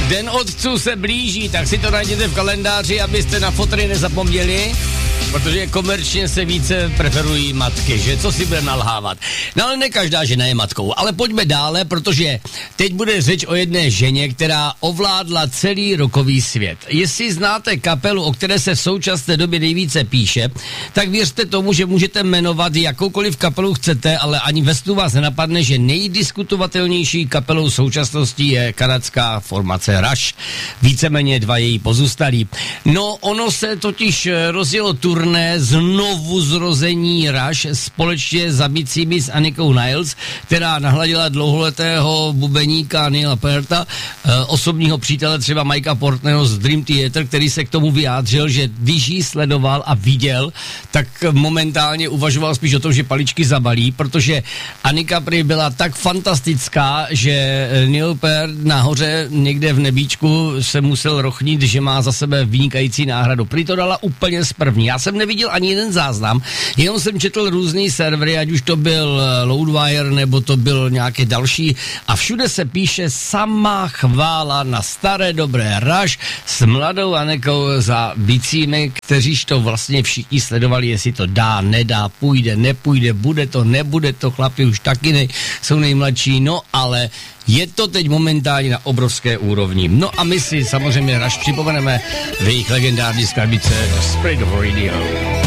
Den otců se blíží, tak si to najděte v kalendáři, abyste na fotry nezapomněli, protože komerčně se více preferují matky, že? Co si budeme nalhávat? No ale ne každá žena je matkou, ale pojďme dále, protože teď bude řeč o jedné ženě, která ovládla celý rockový svět. Jestli znáte kapelu, o které se v současné době nejvíce píše, tak věřte tomu, že můžete jmenovat jakoukoliv kapelu chcete, ale ani ve snu vás nenapadne, že nejdiskutovatelnější kapelou současnosti je kanadská formace Rush. Víceméně dva její pozůstalí. No, ono se totiž rozjelo turné znovu zrození Rush společně s ambicími s Annikou Niles, která nahladila dlouholetého bubeníka Neila Pearta, osobního přítele třeba Mikea Portneho z Dream Theater, který se k tomu vyjádřil, že když ji sledoval a viděl, tak momentálně uvažoval spíš o tom, že paličky zabalí, protože Annika prý byla tak fantastická, že Neil Peart nahoře někde v nebíčku se musel rochnit, že má za sebe vynikající náhradu. Prý to dala úplně z první. Já jsem neviděl ani jeden záznam, jenom jsem četl různý servery, ať už to byl Loudwire, nebo to byl nějaké další, a všude se píše samá chvála na staré dobré Rush s mladou Annikou za bicími, kteříž to vlastně všichni sledovali, jestli to dá, nedá, půjde, nepůjde, bude to, nebude to, chlapi už taky jsou nejmladší, no ale je to teď momentálně na obrovské úrovni. No a my si samozřejmě Rush připomeneme v jejich legendární skladbice Spirit of Radio.